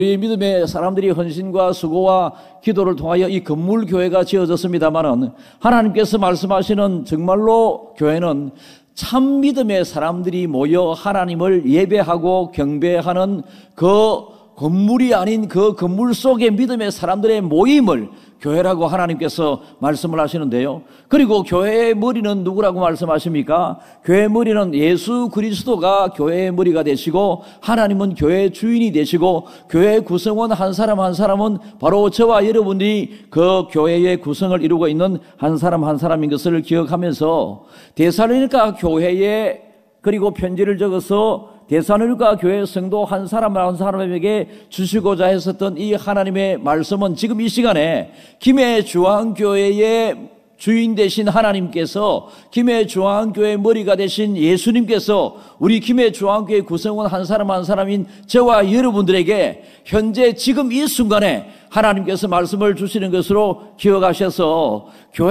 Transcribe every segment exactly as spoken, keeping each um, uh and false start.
이 믿음의 사람들이 헌신과 수고와 기도를 통하여 이 건물 교회가 지어졌습니다마는 하나님께서 말씀하시는 정말로 교회는 참 믿음의 사람들이 모여 하나님을 예배하고 경배하는 그 건물이 아닌 그 건물 속의 믿음의 사람들의 모임을 교회라고 하나님께서 말씀을 하시는데요. 그리고 교회의 머리는 누구라고 말씀하십니까? 교회의 머리는 예수 그리스도가 교회의 머리가 되시고 하나님은 교회의 주인이 되시고 교회의 구성원 한 사람 한 사람은 바로 저와 여러분들이 그 교회의 구성을 이루고 있는 한 사람 한 사람인 것을 기억하면서 데살로니가 교회에 그리고 편지를 적어서 데살로니가 교회 성도 한 사람 한 사람에게 주시고자 했었던 이 하나님의 말씀은 지금 이 시간에 김해 중앙교회의 주인 되신 하나님께서 김해 중앙교회의 머리가 되신 예수님께서 우리 김해 중앙교회 구성원 한 사람 한 사람인 저와 여러분들에게 현재 지금 이 순간에 하나님께서 말씀을 주시는 것으로 기억하셔서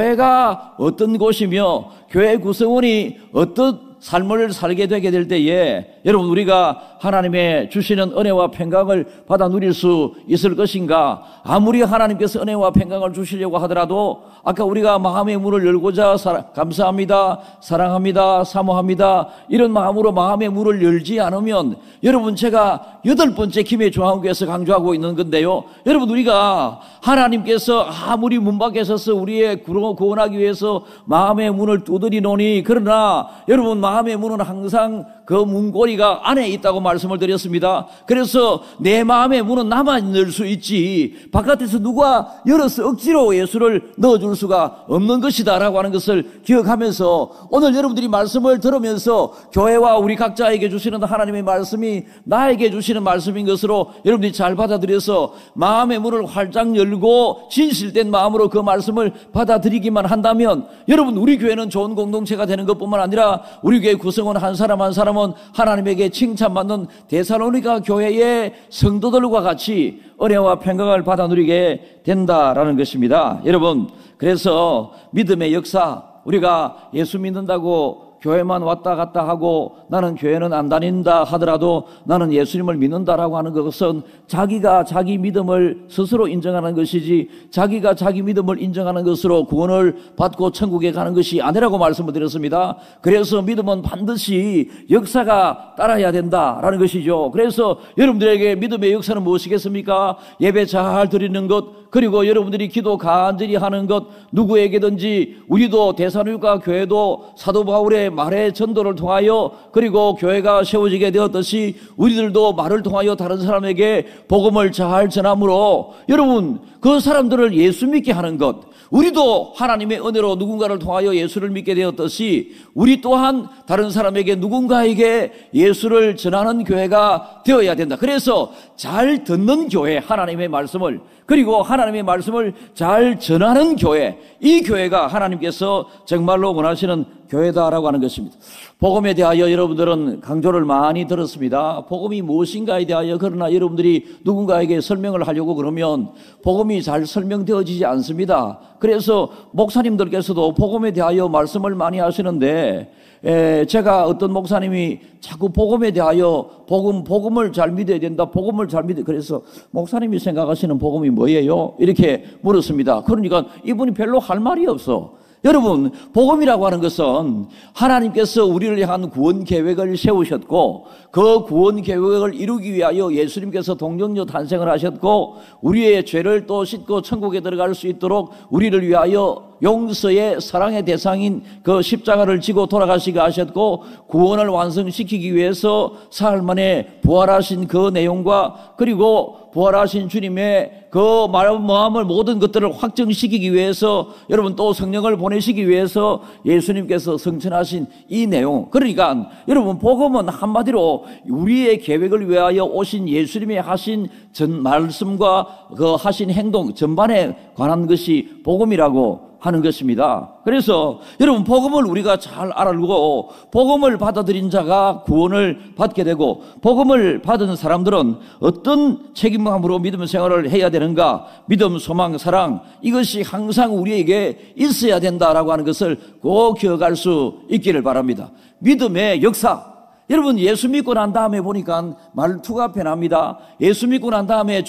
교회가 어떤 곳이며 교회 구성원이 어떤 삶을 살게 되게 될 때에 여러분 우리가 하나님의 주시는 은혜와 평강을 받아 누릴 수 있을 것인가? 아무리 하나님께서 은혜와 평강을 주시려고 하더라도 아까 우리가 마음의 문을 열고자 사, 감사합니다, 사랑합니다, 사모합니다 이런 마음으로 마음의 문을 열지 않으면 여러분 제가 여덟 번째 김해 중앙교회에서 강조하고 있는 건데요. 여러분 우리가 하나님께서 아무리 문 밖에 서서 우리의 구원하기 위해서 마음의 문을 두드리노니 그러나 여러분 마음의 문은 항상 그 문고리가 안에 있다고 말씀을 드렸습니다. 그래서 내 마음의 문은 나만 열 수 있지 바깥에서 누가 열어서 억지로 예수를 넣어줄 수가 없는 것이다 라고 하는 것을 기억하면서 오늘 여러분들이 말씀을 들으면서 교회와 우리 각자에게 주시는 하나님의 말씀이 나에게 주시는 말씀인 것으로 여러분들이 잘 받아들여서 마음의 문을 활짝 열고 진실된 마음으로 그 말씀을 받아들이기만 한다면 여러분 우리 교회는 좋은 공동체가 되는 것뿐만 아니라 우리 교회 구성원 한 사람 한 사람은 하나님에게 칭찬받는 데살로니가 교회의 성도들과 같이 은혜와 평강을 받아 누리게 된다라는 것입니다. 여러분 그래서 믿음의 역사 우리가 예수 믿는다고 교회만 왔다 갔다 하고 나는 교회는 안 다닌다 하더라도 나는 예수님을 믿는다라고 하는 것은 자기가 자기 믿음을 스스로 인정하는 것이지 자기가 자기 믿음을 인정하는 것으로 구원을 받고 천국에 가는 것이 아니라고 말씀을 드렸습니다. 그래서 믿음은 반드시 역사가 따라야 된다라는 것이죠. 그래서 여러분들에게 믿음의 역사는 무엇이겠습니까? 예배 잘 드리는 것 그리고 여러분들이 기도 간절히 하는 것 누구에게든지 우리도 데살로니가 교회도 사도 바울의 말의 전도를 통하여 그리고 교회가 세워지게 되었듯이 우리들도 말을 통하여 다른 사람에게 복음을 잘 전함으로 여러분 그 사람들을 예수 믿게 하는 것 우리도 하나님의 은혜로 누군가를 통하여 예수를 믿게 되었듯이 우리 또한 다른 사람에게 누군가에게 예수를 전하는 교회가 되어야 된다. 그래서 잘 듣는 교회 하나님의 말씀을 그리고 하나님의 말씀을 잘 전하는 교회 이 교회가 하나님께서 정말로 원하시는 교회다라고 하는 것입니다. 복음에 대하여 여러분들은 강조를 많이 들었습니다. 복음이 무엇인가에 대하여 그러나 여러분들이 누군가에게 설명을 하려고 그러면 복음이 잘 설명되어지지 않습니다. 그래서 목사님들께서도 복음에 대하여 말씀을 많이 하시는데 에, 제가 어떤 목사님이 자꾸 복음에 대하여 복음, 복음을 잘 믿어야 된다. 복음을 잘 믿어. 그래서 목사님이 생각하시는 복음이 뭐예요? 이렇게 물었습니다. 그러니까 이분이 별로 할 말이 없어. 여러분 복음이라고 하는 것은 하나님께서 우리를 향한 구원 계획을 세우셨고 그 구원 계획을 이루기 위하여 예수님께서 동정녀 탄생을 하셨고 우리의 죄를 또 씻고 천국에 들어갈 수 있도록 우리를 위하여 용서의 사랑의 대상인 그 십자가를 지고 돌아가시게 하셨고 구원을 완성시키기 위해서 사흘 만에 부활하신 그 내용과 그리고 부활하신 주님의 그 마음을 모든 것들을 확정시키기 위해서 여러분 또 성령을 보내시기 위해서 예수님께서 성천하신 이 내용 그러니까 여러분 복음은 한마디로 우리의 계획을 위하여 오신 예수님이 하신 전 말씀과 그 하신 행동 전반에 관한 것이 복음이라고 하는 것입니다. 그래서 여러분 복음을 우리가 잘 알고 복음을 받아들인 자가 구원을 받게 되고 복음을 받은 사람들은 어떤 책임감으로 믿음 생활을 해야 되는가 믿음, 소망, 사랑 이것이 항상 우리에게 있어야 된다라고 하는 것을 꼭 기억할 수 있기를 바랍니다. 믿음의 역사 여러분, 예수 믿고 난 다음에 보니까 말투가 변합니다. 예수 믿고 난 다음에